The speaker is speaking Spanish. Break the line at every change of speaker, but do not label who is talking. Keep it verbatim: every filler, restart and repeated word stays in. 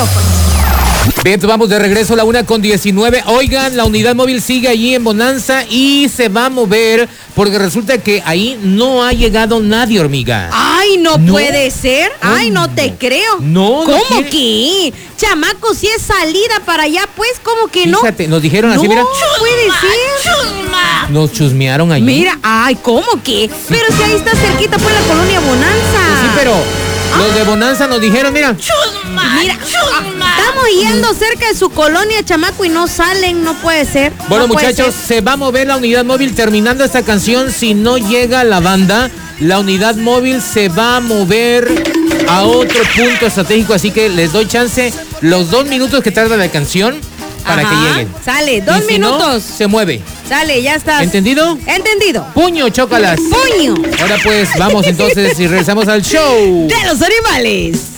micrófonos.
Bien, vamos de regreso a la una con diecinueve. Oigan, la unidad móvil sigue allí en Bonanza y se va a mover porque resulta que ahí no ha llegado nadie, hormiga.
Ay, no,
No.
puede ser. Ay, no te creo.
No, no
¿Cómo
quiere-
que? Chamaco, si es salida para allá, pues, ¿cómo que no?
Fíjate, nos dijeron así,
no
mira.
puede ser.
Nos chusmearon allí.
Mira, ay, ¿cómo que? Pero si ahí está cerquita, pues, la colonia Bonanza.
Sí, pero los de Bonanza nos dijeron, mira.
Mira, ah, estamos yendo cerca de su colonia, chamaco, y no salen, no puede ser.
Bueno,
no puede
muchachos,
ser.
se va a mover la unidad móvil terminando esta canción. Si no llega la banda, la unidad móvil se va a mover a otro punto estratégico. Así que les doy chance los dos minutos que tarda la canción para
Ajá,
que lleguen.
Sale, dos
Y si no,
minutos.
se mueve.
Sale, ya estás.
¿Entendido?
Entendido.
Puño, chócalas.
Puño
Ahora pues, vamos entonces y regresamos al show.
de los animales.